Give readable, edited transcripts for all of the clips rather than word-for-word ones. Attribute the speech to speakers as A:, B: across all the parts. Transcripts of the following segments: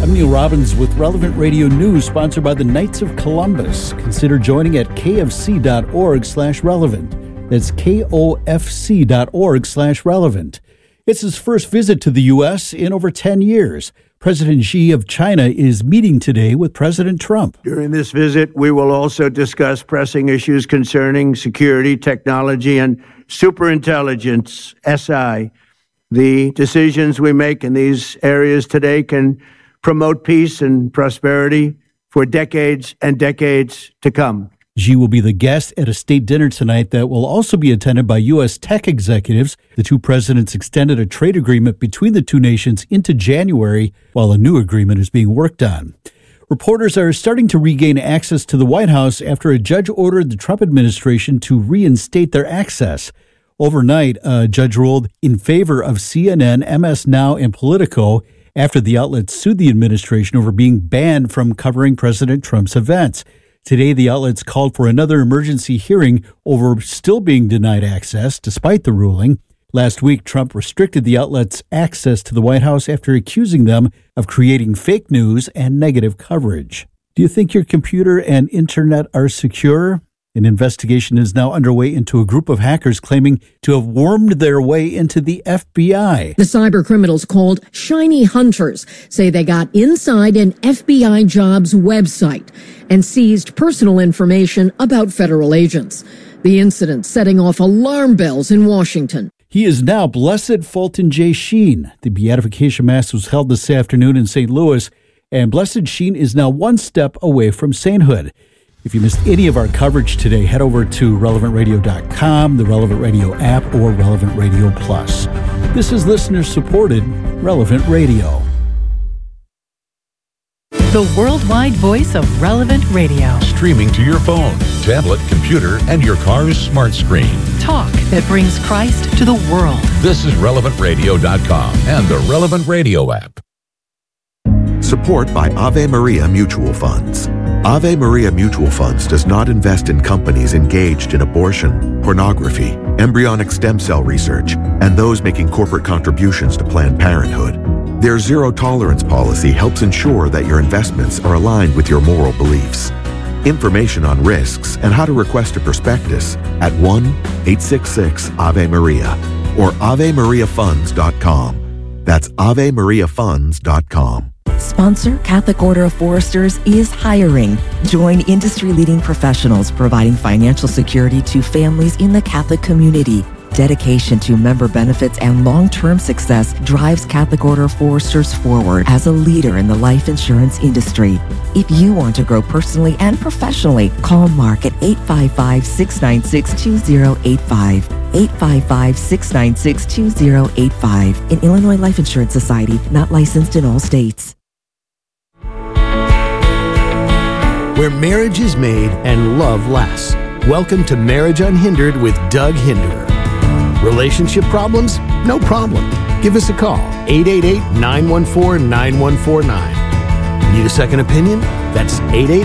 A: I'm Neil Robbins with Relevant Radio News, sponsored by the Knights of Columbus. Consider joining at kfc.org/relevant. That's kofc.org/relevant. It's his first visit to the U.S. in over 10 years. President Xi of China is meeting today with President Trump.
B: During this visit, we will also discuss pressing issues concerning security, technology, and superintelligence, SI. The decisions we make in these areas today can promote peace and prosperity for decades and decades to come.
A: Xi will be the guest at a state dinner tonight that will also be attended by U.S. tech executives. The two presidents extended a trade agreement between the two nations into January, while a new agreement is being worked on. Reporters are starting to regain access to the White House after a judge ordered the Trump administration to reinstate their access. Overnight, a judge ruled in favor of CNN, MS Now, and Politico after the outlets sued the administration over being banned from covering President Trump's events. Today, the outlets called for another emergency hearing over still being denied access despite the ruling. Last week, Trump restricted the outlets' access to the White House after accusing them of creating fake news and negative coverage. Do you think your computer and internet are secure? An investigation is now underway into a group of hackers claiming to have wormed their way into the FBI.
C: The cyber criminals, called Shiny Hunters, say they got inside an FBI jobs website and seized personal information about federal agents. The incident setting off alarm bells in Washington.
A: He is now Blessed Fulton J. Sheen. The beatification mass was held this afternoon in St. Louis, and Blessed Sheen is now one step away from sainthood. If you missed any of our coverage today, head over to relevantradio.com, the Relevant Radio app, or Relevant Radio Plus. This is listener-supported Relevant Radio.
D: The worldwide voice of Relevant Radio.
E: Streaming to your phone, tablet, computer, and your car's smart screen.
D: Talk that brings Christ to the world.
E: This is relevantradio.com and the Relevant Radio app.
F: Support by Ave Maria Mutual Funds. Ave Maria Mutual Funds does not invest in companies engaged in abortion, pornography, embryonic stem cell research, and those making corporate contributions to Planned Parenthood. Their zero-tolerance policy helps ensure that your investments are aligned with your moral beliefs. Information on risks and how to request a prospectus at 1-866-AVE-MARIA or AveMariaFunds.com. That's AveMariaFunds.com.
G: Sponsor Catholic Order of Foresters is hiring. Join industry-leading professionals providing financial security to families in the Catholic community. Dedication to member benefits and long-term success drives Catholic Order of Foresters forward as a leader in the life insurance industry. If you want to grow personally and professionally, call Mark at 855-696-2085. 855-696-2085. An Illinois Life Insurance Society, not licensed in all states.
H: Where marriage is made and love lasts. Welcome to Marriage Unhindered with Doug Hinderer. Relationship problems? No problem. Give us a call, 888-914-9149. Need a second opinion? That's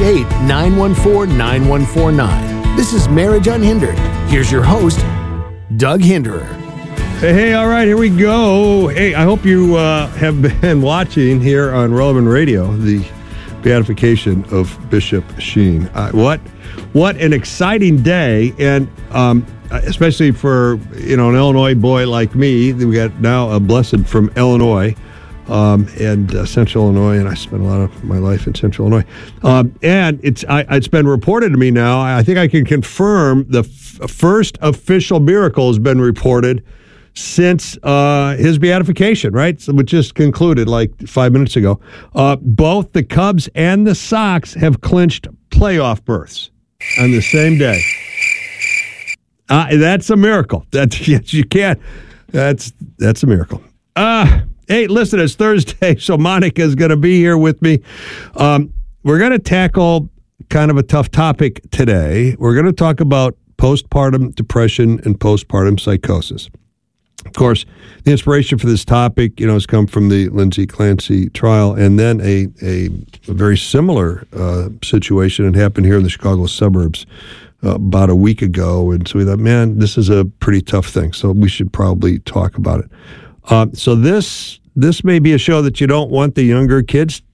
H: 888-914-9149. This is Marriage Unhindered. Here's your host, Doug Hinderer.
I: Hey, all right, here we go. Hey, I hope you have been watching here on Relevant Radio, the beatification of Bishop Sheen. What an exciting day, and especially for an Illinois boy like me. We got now a blessed from Illinois and Central Illinois, and I spent a lot of my life in Central Illinois. And it's been reported to me now. I think I can confirm the first official miracle has been reported since his beatification, right? So it just concluded like 5 minutes ago. Both the Cubs and the Sox have clinched playoff berths on the same day. That's a miracle. Yes, you can't. That's a miracle. Hey, listen, it's Thursday, so Monica's going to be here with me. We're going to tackle kind of a tough topic today. We're going to talk about postpartum depression and postpartum psychosis. Of course, the inspiration for this topic, has come from the Lindsay Clancy trial, and then a very similar situation had happened here in the Chicago suburbs about a week ago. And so we thought, man, this is a pretty tough thing, so we should probably talk about it. So this may be a show that you don't want the younger kids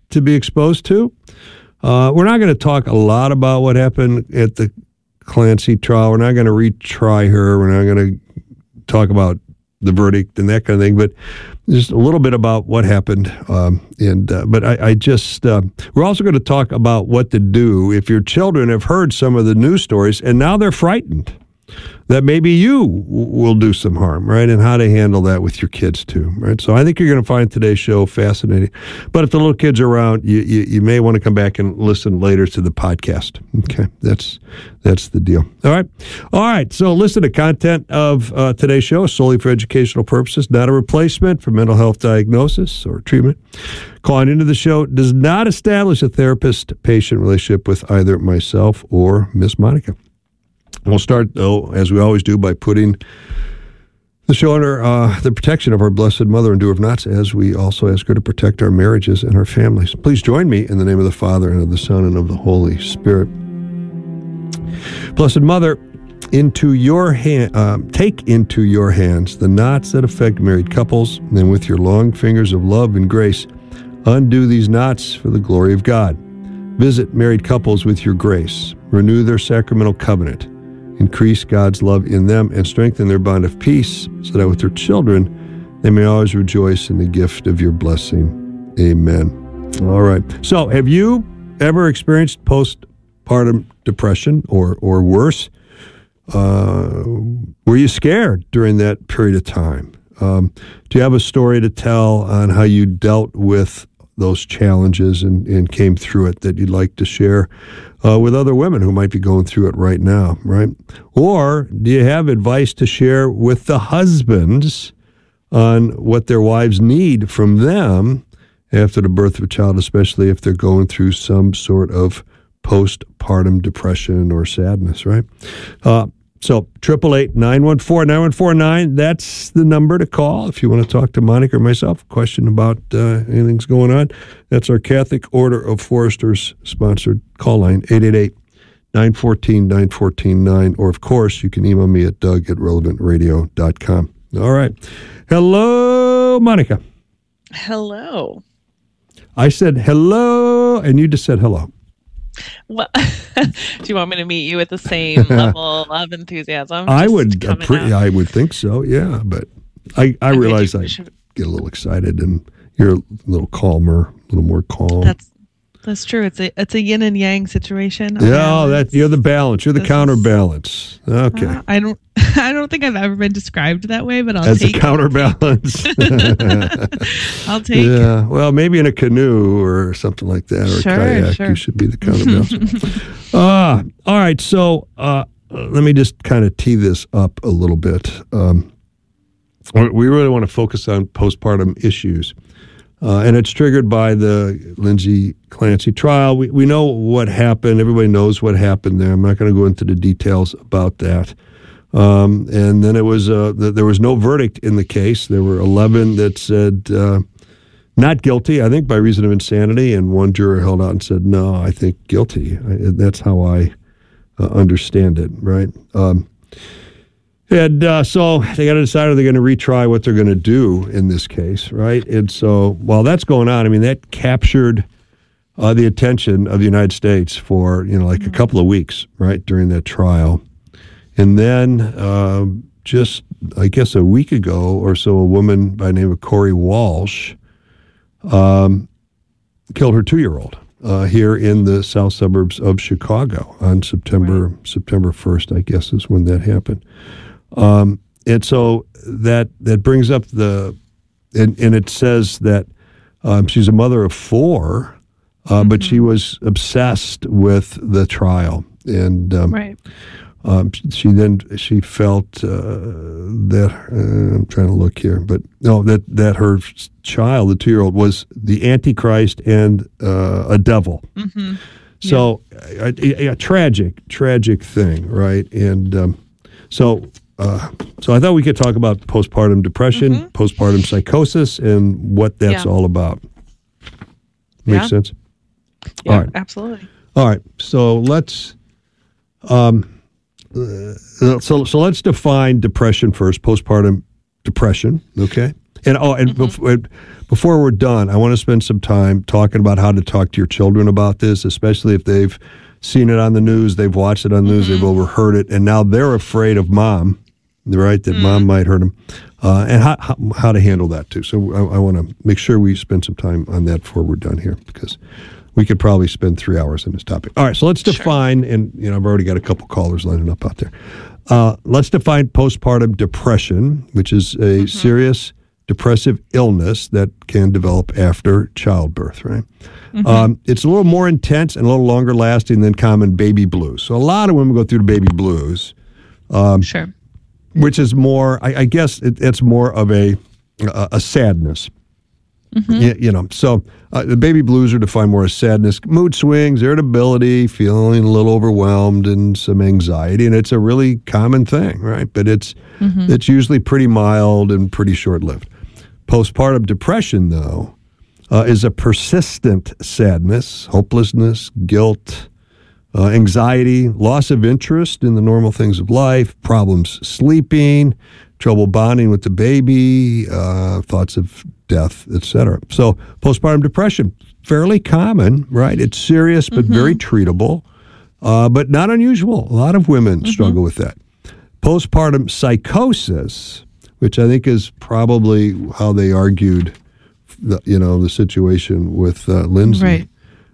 I: to be exposed to. We're not going to talk a lot about what happened at the Clancy trial. We're not going to retry her. We're not going to talk about the verdict and that kind of thing, but just a little bit about what happened. But I just, we're also going to talk about what to do if your children have heard some of the news stories and now they're frightened that maybe you will do some harm, right? And how to handle that with your kids too, right? So I think you're going to find today's show fascinating. But if the little kids are around, you may want to come back and listen later to the podcast. Okay, that's the deal. All right. So listen, the content of today's show is solely for educational purposes, not a replacement for mental health diagnosis or treatment. Calling into the show does not establish a therapist-patient relationship with either myself or Miss Monica. We'll start, though, as we always do, by putting the show under the protection of our Blessed Mother and Doer of Knots, as we also ask her to protect our marriages and our families. Please join me in the name of the Father, and of the Son, and of the Holy Spirit. Blessed Mother, take into your hands the knots that affect married couples, and with your long fingers of love and grace, undo these knots for the glory of God. Visit married couples with your grace. Renew their sacramental covenant. Increase God's love in them and strengthen their bond of peace so that with their children they may always rejoice in the gift of your blessing. Amen. All right. So have you ever experienced postpartum depression or worse? Were you scared during that period of time? Do you have a story to tell on how you dealt with those challenges and came through it that you'd like to share with other women who might be going through it right now, right? Or do you have advice to share with the husbands on what their wives need from them after the birth of a child, especially if they're going through some sort of postpartum depression or sadness, right? So 888-914-9149, that's the number to call if you want to talk to Monica or myself, question about anything's going on. That's our Catholic Order of Foresters sponsored call line, 888-914-9149. Or, of course, you can email me at doug@relevantradio.com. All right. Hello, Monica.
J: Hello.
I: I said hello, and you just said hello.
J: Well, do you want me to meet you at the same level of enthusiasm?
I: I would think so, yeah. But I realize I get a little excited, and you're a little calmer, a little more calm.
J: That's true. It's a yin and yang situation.
I: Yeah, you're the balance. You're the counterbalance. Okay.
J: I don't think I've ever been described that way, but I'll
I: take
J: it.
I: As a counterbalance.
J: I'll take it.
I: Yeah. Well, maybe in a canoe or something like that, or a kayak, you should be the counterbalance. All right. So let me just kind of tee this up a little bit. We really want to focus on postpartum issues. And it's triggered by the Lindsay Clancy trial. We know what happened. Everybody knows what happened there. I'm not going to go into the details about that. And then it was there was no verdict in the case. There were 11 that said not guilty, I think, by reason of insanity, and one juror held out and said, no, I think guilty. That's how I understand it, right? And so they got to decide, are they going to retry what they're going to do in this case, right? And so while that's going on, I mean, that captured the attention of the United States for, like a couple of weeks, right, during that trial. And then just, I guess, a week ago or so, a woman by the name of Corey Walsh killed her 2-year-old here in the south suburbs of Chicago on September 1st, I guess, is when that happened. And so that brings up and it says that she's a mother of 4, but she was obsessed with the trial, and she felt that I'm trying to look here, but no, that her child, the 2-year-old, was the Antichrist and a devil. Mm-hmm. So a tragic thing, right? And so I thought we could talk about postpartum depression, postpartum psychosis, and what that's all about. Makes sense?
J: Yeah,
I: all right.
J: Absolutely.
I: All right. So let's let's define depression first. Postpartum depression. Okay. And before we're done, I want to spend some time talking about how to talk to your children about this, especially if they've seen it on the news, they've watched it on the news, they've overheard it, and now they're afraid of mom, right? That mom might hurt them, and how to handle that too. So I want to make sure we spend some time on that before we're done here, because we could probably spend 3 hours on this topic. All right, so let's define, and I've already got a couple callers lining up out there. Let's define postpartum depression, which is a serious depressive illness that can develop after childbirth, right? It's a little more intense and a little longer lasting than common baby blues. So a lot of women go through the baby blues, which is more, I guess it's more of a sadness. So the baby blues are defined more as sadness, mood swings, irritability, feeling a little overwhelmed, and some anxiety, and it's a really common thing, right? But it's usually pretty mild and pretty short-lived. Postpartum depression, though, is a persistent sadness, hopelessness, guilt, anxiety, loss of interest in the normal things of life, problems sleeping, trouble bonding with the baby, thoughts of death, etc. So postpartum depression, fairly common, right? It's serious but very treatable, but not unusual. A lot of women struggle with that. Postpartum psychosis, which I think is probably how they argued, the situation with Lindsay,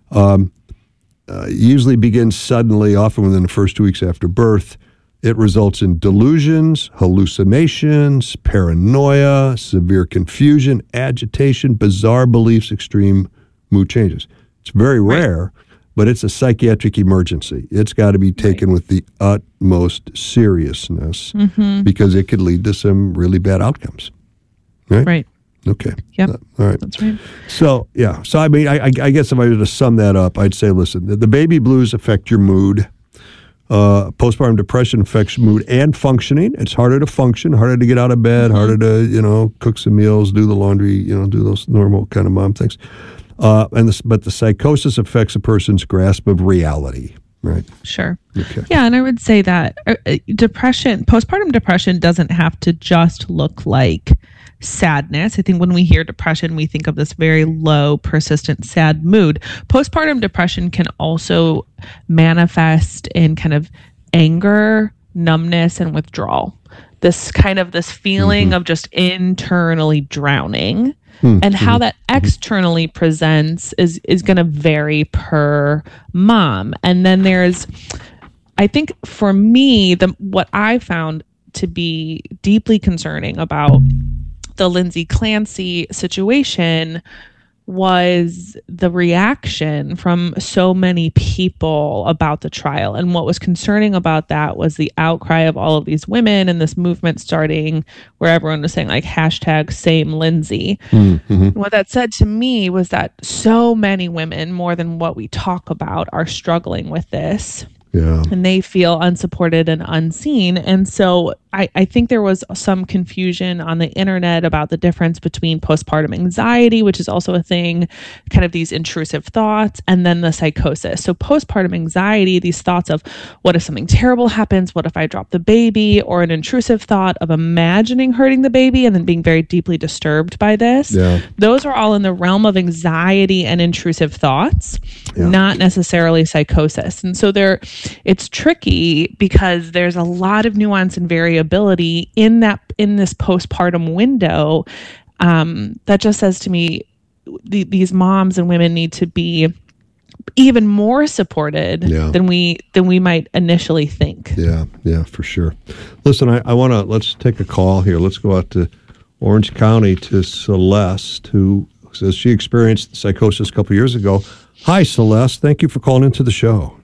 I: usually begins suddenly, often within the first 2 weeks after birth. It results in delusions, hallucinations, paranoia, severe confusion, agitation, bizarre beliefs, extreme mood changes. It's very rare, but it's a psychiatric emergency. It's got to be taken with the utmost seriousness because it could lead to some really bad outcomes. Right? Okay.
J: Yep.
I: All right.
J: That's right.
I: So, yeah. So, I mean, I guess if I were to sum that up, I'd say, listen, the baby blues affect your mood. Postpartum depression affects mood and functioning. It's harder to function, harder to get out of bed, harder to, cook some meals, do the laundry, do those normal kind of mom things. But the psychosis affects a person's grasp of reality, right?
J: Sure.
I: Okay.
J: Yeah, and I would say that postpartum depression doesn't have to just look like sadness. I think when we hear depression, we think of this very low, persistent, sad mood. Postpartum depression can also manifest in kind of anger, numbness, and withdrawal. This feeling of just internally drowning. And how that externally presents is going to vary per mom. And then I think for me, what I found to be deeply concerning about the Lindsay Clancy situation was the reaction from so many people about the trial. And what was concerning about that was the outcry of all of these women and this movement starting where everyone was saying #SameLindsay. What that said to me was that so many women, more than what we talk about, are struggling with this.
I: Yeah.
J: And they feel unsupported and unseen. And so I think there was some confusion on the internet about the difference between postpartum anxiety, which is also a thing, kind of these intrusive thoughts, and then the psychosis. So postpartum anxiety, these thoughts of what if something terrible happens? What if I drop the baby? Or an intrusive thought of imagining hurting the baby and then being very deeply disturbed by this.
I: Yeah.
J: Those are all in the realm of anxiety and intrusive thoughts, not necessarily psychosis. And so it's tricky because there's a lot of nuance and variability in this postpartum window that just says to me these moms and women need to be even more supported than we might initially think.
I: Yeah, for sure. Listen, let's take a call here. Let's go out to Orange County to Celeste, who says she experienced psychosis a couple years ago. Hi, Celeste. Thank you for calling into the show.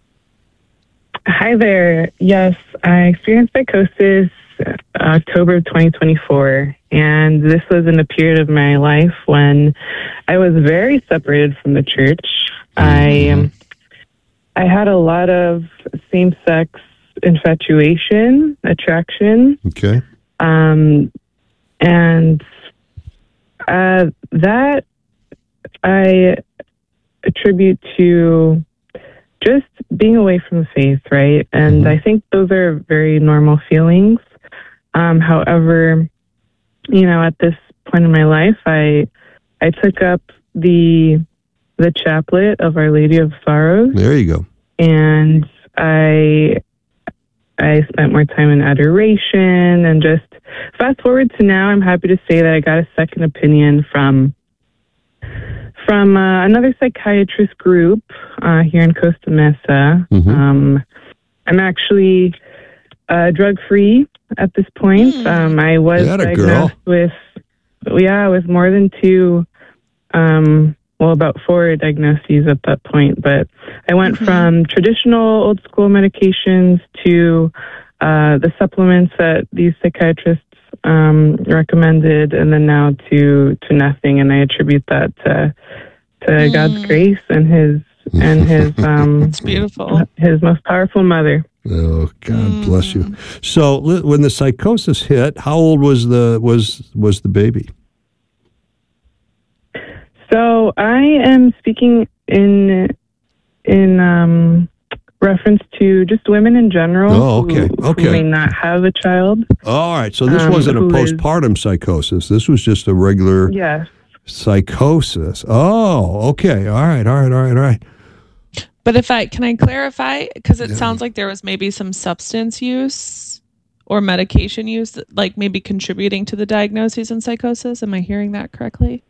K: Hi there. Yes, I experienced psychosis October of 2024, and this was in a period of my life when I was very separated from the church. I had a lot of same-sex infatuation, attraction.
I: Okay.
K: And that I attribute to just being away from the faith, right? And I think those are very normal feelings. However, at this point in my life, I took up the chaplet of Our Lady of Sorrows.
I: There you go.
K: And I spent more time in adoration, and just fast forward to now, I'm happy to say that I got a second opinion from another psychiatrist group here in Costa Mesa.
I: Mm-hmm.
K: I'm actually drug-free at this point. I was diagnosed with more than two, about 4 diagnoses at that point. But I went from traditional old-school medications to the supplements that these psychiatrists recommended, and then now to nothing. And I attribute that to God's grace and His
J: it's beautiful.
K: His most powerful mother.
I: Oh, God bless you. So when the psychosis hit, how old was the baby?
K: So I am speaking in reference to just women in general who may not have a child.
I: All right. So this wasn't a postpartum psychosis. This was just a regular psychosis. Oh, okay. All right.
J: But can I clarify? Because it sounds like there was maybe some substance use or medication use, like maybe contributing to the diagnoses and psychosis. Am I hearing that correctly?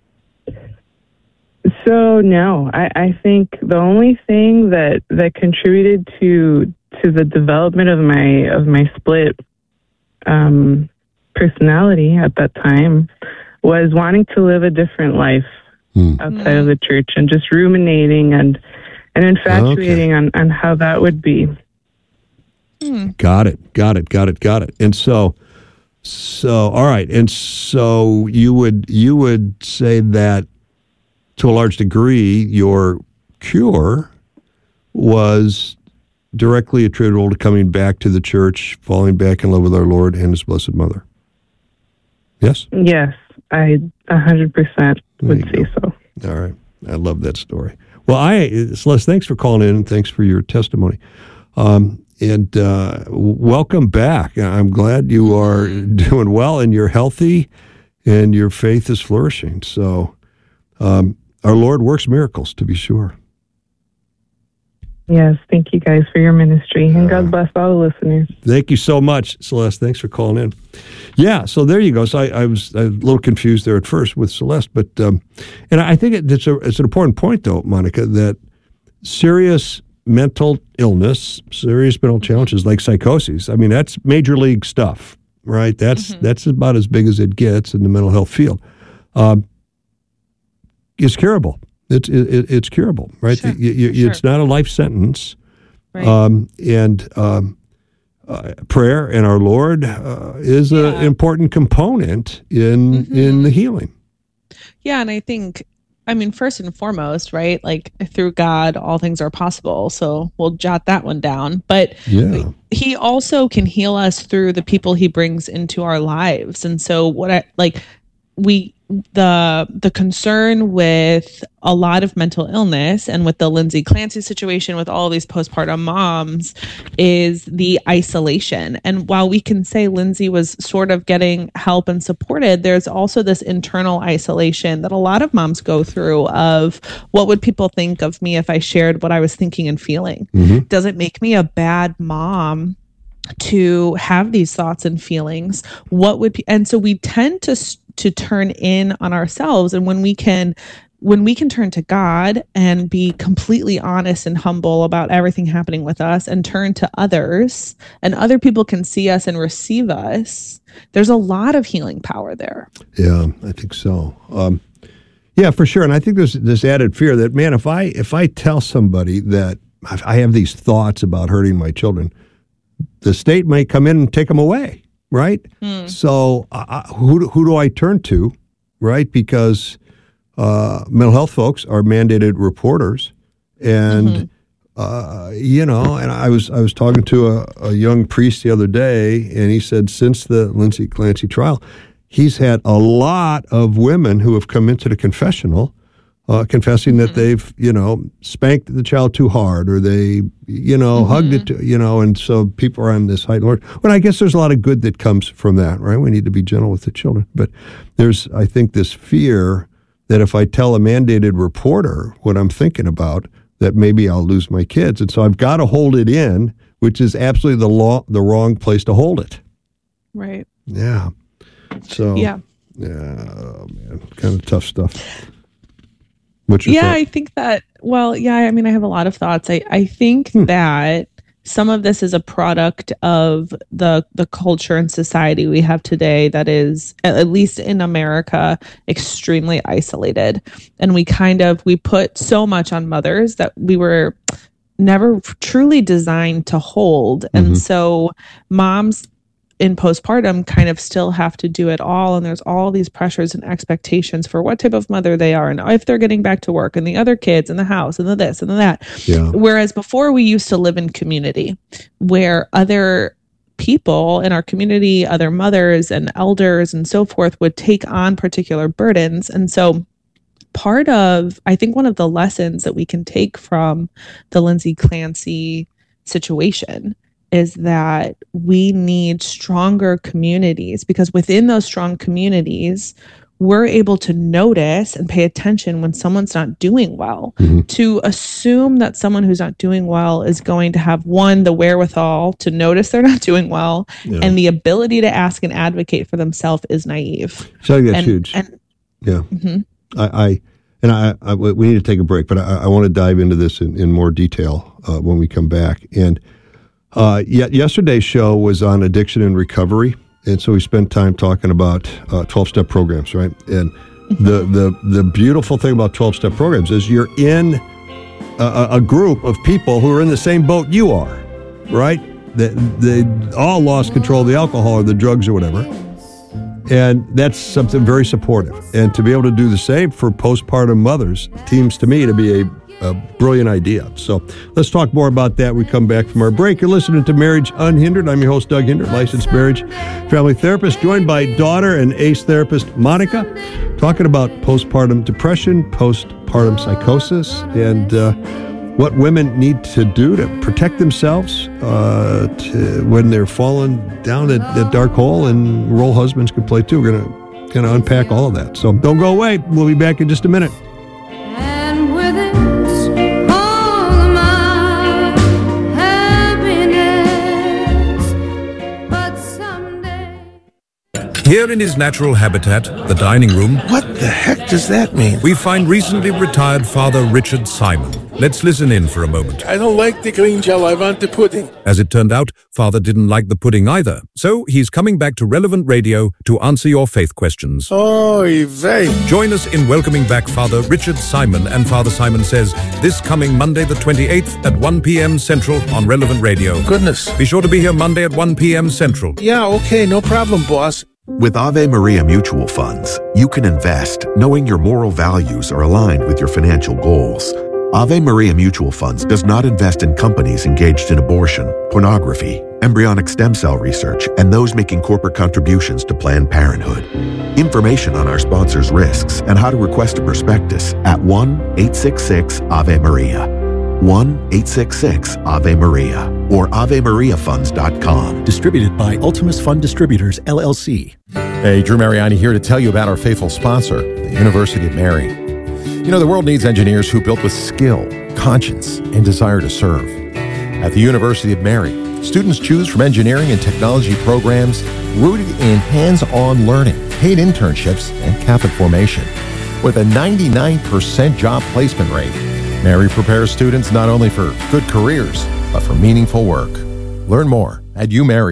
K: So no, I think the only thing that contributed to the development of my split personality at that time was wanting to live a different life outside of the church, and just ruminating and infatuating on how that would be.
I: Got it. And so all right. And so you would say that to a large degree, your cure was directly attributable to coming back to the church, falling back in love with our Lord and His Blessed Mother. Yes?
K: Yes, I 100% would say so.
I: All right. I love that story. Well, Celeste, thanks for calling in and thanks for your testimony. And welcome back. I'm glad you are doing well and you're healthy and your faith is flourishing. So our Lord works miracles, to be sure.
K: Yes, thank you guys for your ministry, and God bless all the listeners.
I: Thank you so much, Celeste. Thanks for calling in. Yeah, so there you go. So I was a little confused there at first with Celeste, but and I think it's an important point, though, Monica, that serious mental illness, serious mental challenges like psychoses, I mean, that's major league stuff, right? That's about as big as it gets in the mental health field. It's curable. It's curable, right?
J: Sure.
I: It's not a life sentence.
J: Right.
I: Prayer and our Lord is an important component in the healing.
J: Yeah, and I think, first and foremost, right? Like through God, all things are possible. So we'll jot that one down. But He also can heal us through the people He brings into our lives. And so the concern with a lot of mental illness and with the Lindsay Clancy situation with all these postpartum moms is the isolation. And while we can say Lindsay was sort of getting help and supported, there's also this internal isolation that a lot of moms go through of what would people think of me if I shared what I was thinking and feeling? Mm-hmm. Does it make me a bad mom to have these thoughts and feelings? And so we tend to turn in on ourselves. And when we can turn to God and be completely honest and humble about everything happening with us and turn to others, and other people can see us and receive us, there's a lot of healing power there. Yeah,
I: I think so. Yeah, for sure. And I think there's this added fear that, man, if I tell somebody that I have these thoughts about hurting my children, the state may come in and take them away, right? So who do I turn to, right? Because mental health folks are mandated reporters, and and I was talking to a young priest the other day, and he said since the Lindsay Clancy trial, he's had a lot of women who have come into the confessional confessing that they've, spanked the child too hard, or they, hugged it, and so people are on this heightened alert. But I guess there's a lot of good that comes from that, right? We need to be gentle with the children. But there's, I think, this fear that if I tell a mandated reporter what I'm thinking about, that maybe I'll lose my kids. And so I've got to hold it in, which is absolutely the wrong place to hold it.
J: Right.
I: Yeah. So,
J: yeah,
I: oh man, kind of tough stuff.
J: I think that, I have a lot of thoughts. I think that some of this is a product of the culture and society we have today that is, at least in America, extremely isolated. And we put so much on mothers that we were never truly designed to hold. And so moms in postpartum kind of still have to do it all. And there's all these pressures and expectations for what type of mother they are, and if they're getting back to work, and the other kids, and the house, and the this and the that. Yeah. Whereas before, we used to live in community where other people in our community, other mothers and elders and so forth, would take on particular burdens. And so I think one of the lessons that we can take from the Lindsay Clancy situation is that we need stronger communities, because within those strong communities, we're able to notice and pay attention when someone's not doing well. To assume that someone who's not doing well is going to have, one, the wherewithal to notice they're not doing well, and the ability to ask and advocate for themselves is naive.
I: So I think that's huge. We need to take a break, but I want to dive into this in more detail when we come back. And yesterday's show was on addiction and recovery, and so we spent time talking about 12-step programs, right? And the beautiful thing about 12-step programs is you're in a group of people who are in the same boat you are, right? They all lost control of the alcohol or the drugs or whatever, and that's something very supportive. And to be able to do the same for postpartum mothers seems to me to be a brilliant idea. So let's talk more about that when we come back from our break. You're listening to Marriage Unhindered. I'm your host, Doug Hindert, licensed marriage family therapist, joined by daughter and ACE therapist Monica, talking about postpartum depression, postpartum psychosis, and what women need to do to protect themselves when they're falling down that dark hole, and role husbands can play too. We're going to unpack all of that. So don't go away. We'll be back in just a minute.
E: Here in his natural habitat, the dining room...
L: What the heck does that mean?
E: ...we find recently retired Father Richard Simon. Let's listen in for a moment.
L: I don't like the green jello, I want the pudding.
E: As it turned out, Father didn't like the pudding either. So he's coming back to Relevant Radio to answer your faith questions.
L: Oy vey.
E: Join us in welcoming back Father Richard Simon and Father Simon Says this coming Monday the 28th at 1 p.m. Central on Relevant Radio.
L: Goodness.
E: Be sure to be here Monday at 1 p.m. Central.
L: Yeah, okay, no problem, boss.
F: With Ave Maria Mutual Funds, you can invest knowing your moral values are aligned with your financial goals. Ave Maria Mutual Funds does not invest in companies engaged in abortion, pornography, embryonic stem cell research, and those making corporate contributions to Planned Parenthood. Information on our sponsors' risks and how to request a prospectus at 1-866-AVE-MARIA. 1-866-AVE-MARIA or AveMariaFunds.com.
M: Distributed by Ultimus Fund Distributors, LLC.
N: Hey, Drew Mariani here to tell you about our faithful sponsor, the University of Mary. You know, the world needs engineers who built with skill, conscience, and desire to serve. At the University of Mary, students choose from engineering and technology programs rooted in hands-on learning, paid internships, and Catholic formation. With a 99% job placement rate, Mary prepares students not only for good careers, but for meaningful work. Learn more at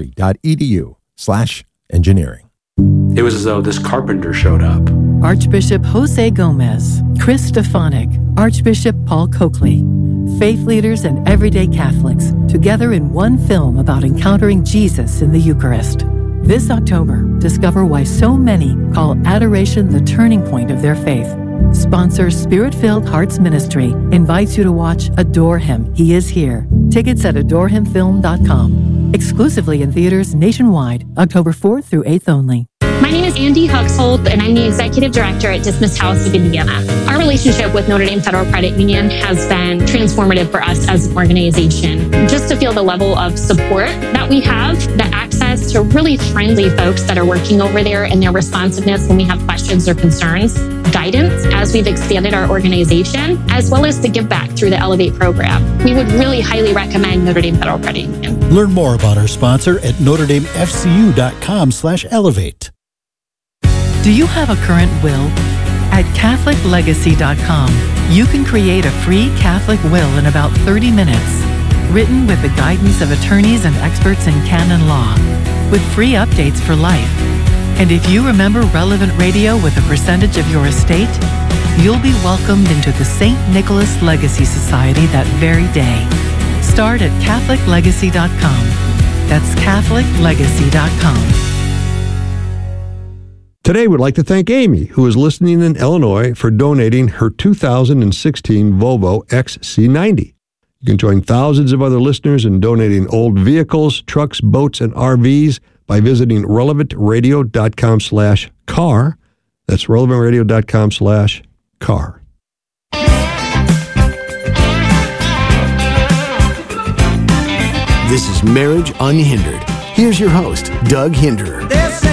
N: umary.edu/engineering.
O: It was as though this carpenter showed up.
D: Archbishop Jose Gomez, Chris Stefanik, Archbishop Paul Coakley. Faith leaders and everyday Catholics together in one film about encountering Jesus in the Eucharist. This October, discover why so many call adoration the turning point of their faith. Sponsor Spirit-Filled Hearts Ministry invites you to watch Adore Him, He Is Here. Tickets at adorehimfilm.com. Exclusively in theaters nationwide, October 4th through 8th only.
P: My name is Andy Huxhold, and I'm the Executive Director at Dismiss House of Indiana. Our relationship with Notre Dame Federal Credit Union has been transformative for us as an organization. Just to feel the level of support that we have, the access to really friendly folks that are working over there and their responsiveness when we have questions or concerns, guidance as we've expanded our organization, as well as the give back through the Elevate program. We would really highly recommend Notre Dame Federal Credit Union.
A: Learn more about our sponsor at NotreDameFCU.com/elevate.
D: Do you have a current will? At CatholicLegacy.com, you can create a free Catholic will in about 30 minutes, written with the guidance of attorneys and experts in canon law, with free updates for life. And if you remember relevant radio with a percentage of your estate, you'll be welcomed into the St. Nicholas Legacy Society that very day. Start at CatholicLegacy.com. That's CatholicLegacy.com.
I: Today, we'd like to thank Amy, who is listening in Illinois, for donating her 2016 Volvo XC90. You can join thousands of other listeners in donating old vehicles, trucks, boats, and RVs by visiting relevantradio.com/car. That's relevantradio.com/car.
H: This is Marriage Unhindered. Here's your host, Doug Hinderer.